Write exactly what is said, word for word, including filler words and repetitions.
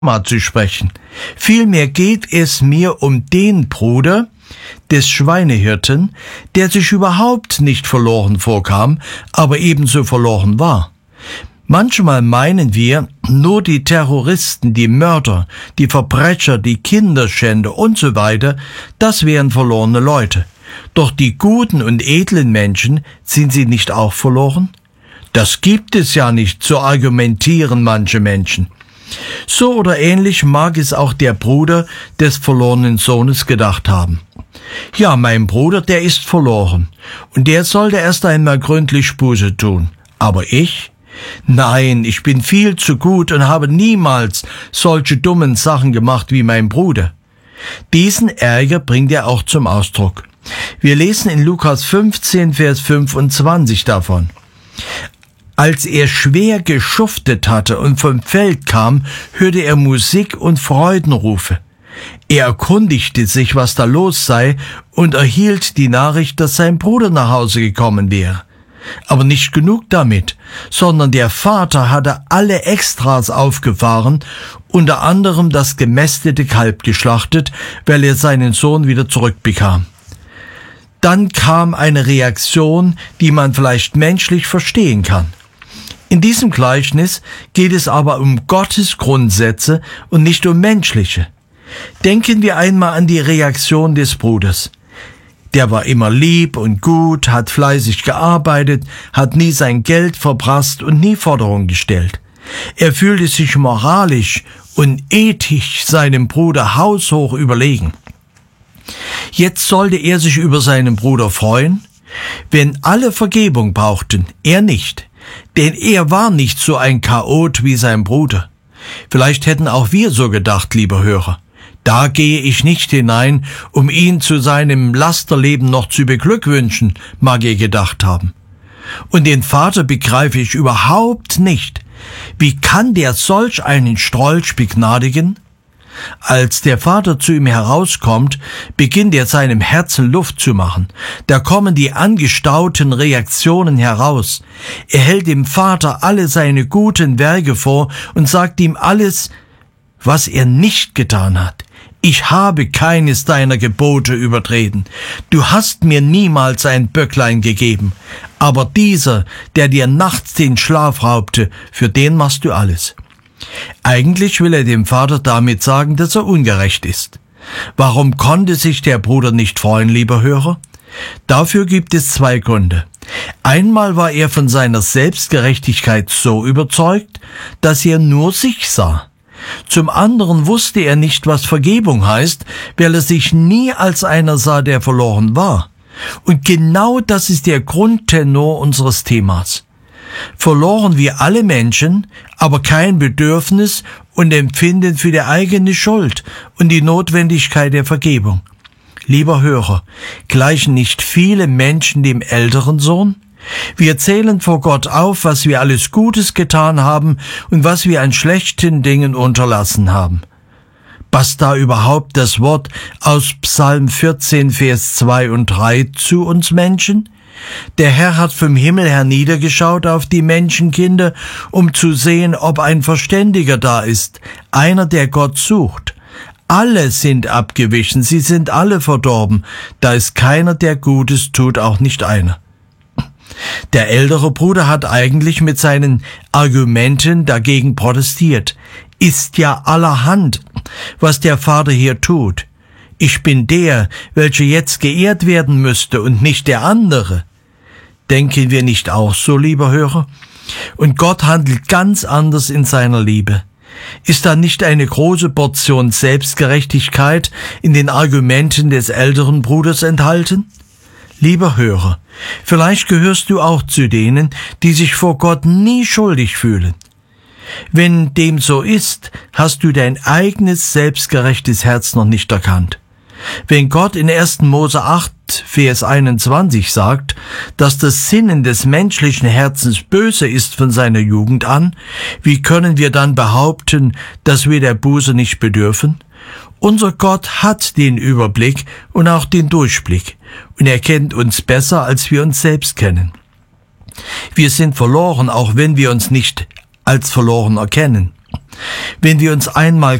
mal zu sprechen. Vielmehr geht es mir um den Bruder des Schweinehirten, der sich überhaupt nicht verloren vorkam, aber ebenso verloren war. Manchmal meinen wir, nur die Terroristen, die Mörder, die Verbrecher, die Kinderschänder und so weiter, das wären verlorene Leute. Doch die guten und edlen Menschen, sind sie nicht auch verloren? Das gibt es ja nicht, so argumentieren manche Menschen. So oder ähnlich mag es auch der Bruder des verlorenen Sohnes gedacht haben. Ja, mein Bruder, der ist verloren, und der sollte erst einmal gründlich Buße tun. Aber ich? Nein, ich bin viel zu gut und habe niemals solche dummen Sachen gemacht wie mein Bruder. Diesen Ärger bringt er auch zum Ausdruck. Wir lesen in Lukas fünfzehn, Vers fünfundzwanzig davon. Als er schwer geschuftet hatte und vom Feld kam, hörte er Musik und Freudenrufe. Er erkundigte sich, was da los sei, und erhielt die Nachricht, dass sein Bruder nach Hause gekommen wäre. Aber nicht genug damit, sondern der Vater hatte alle Extras aufgefahren, unter anderem das gemästete Kalb geschlachtet, weil er seinen Sohn wieder zurückbekam. Dann kam eine Reaktion, die man vielleicht menschlich verstehen kann. In diesem Gleichnis geht es aber um Gottes Grundsätze und nicht um menschliche. Denken wir einmal an die Reaktion des Bruders. Der war immer lieb und gut, hat fleißig gearbeitet, hat nie sein Geld verprasst und nie Forderungen gestellt. Er fühlte sich moralisch und ethisch seinem Bruder haushoch überlegen. Jetzt sollte er sich über seinen Bruder freuen, wenn alle Vergebung brauchten, er nicht. Denn er war nicht so ein Chaot wie sein Bruder. Vielleicht hätten auch wir so gedacht, lieber Hörer. Da gehe ich nicht hinein, um ihn zu seinem Lasterleben noch zu beglückwünschen, mag er gedacht haben. Und den Vater begreife ich überhaupt nicht. Wie kann der solch einen Strolch begnadigen? Als der Vater zu ihm herauskommt, beginnt er seinem Herzen Luft zu machen. Da kommen die angestauten Reaktionen heraus. Er hält dem Vater alle seine guten Werke vor und sagt ihm alles, was er nicht getan hat. Ich habe keines deiner Gebote übertreten. Du hast mir niemals ein Böcklein gegeben. Aber dieser, der dir nachts den Schlaf raubte, für den machst du alles. Eigentlich will er dem Vater damit sagen, dass er ungerecht ist. Warum konnte sich der Bruder nicht freuen, lieber Hörer? Dafür gibt es zwei Gründe. Einmal war er von seiner Selbstgerechtigkeit so überzeugt, dass er nur sich sah. Zum anderen wusste er nicht, was Vergebung heißt, weil er sich nie als einer sah, der verloren war. Und genau das ist der Grundtenor unseres Themas. Verloren wir alle Menschen, aber kein Bedürfnis und Empfinden für die eigene Schuld und die Notwendigkeit der Vergebung. Lieber Hörer, gleichen nicht viele Menschen dem älteren Sohn? Wir zählen vor Gott auf, was wir alles Gutes getan haben und was wir an schlechten Dingen unterlassen haben. Passt da überhaupt das Wort aus Psalm vierzehn, Vers zwei und drei zu uns Menschen? Der Herr hat vom Himmel herniedergeschaut auf die Menschenkinder, um zu sehen, ob ein Verständiger da ist, einer, der Gott sucht. Alle sind abgewichen, sie sind alle verdorben, da ist keiner, der Gutes tut, auch nicht einer. Der ältere Bruder hat eigentlich mit seinen Argumenten dagegen protestiert. Ist ja allerhand, was der Vater hier tut. Ich bin der, welcher jetzt geehrt werden müsste und nicht der andere. Denken wir nicht auch so, lieber Hörer? Und Gott handelt ganz anders in seiner Liebe. Ist da nicht eine große Portion Selbstgerechtigkeit in den Argumenten des älteren Bruders enthalten? Lieber Hörer, vielleicht gehörst du auch zu denen, die sich vor Gott nie schuldig fühlen. Wenn dem so ist, hast du dein eigenes selbstgerechtes Herz noch nicht erkannt. Wenn Gott in ersten Mose acht, Vers einundzwanzig sagt, dass das Sinnen des menschlichen Herzens böse ist von seiner Jugend an, wie können wir dann behaupten, dass wir der Buße nicht bedürfen? Unser Gott hat den Überblick und auch den Durchblick, und er kennt uns besser, als wir uns selbst kennen. Wir sind verloren, auch wenn wir uns nicht als verloren erkennen. Wenn wir uns einmal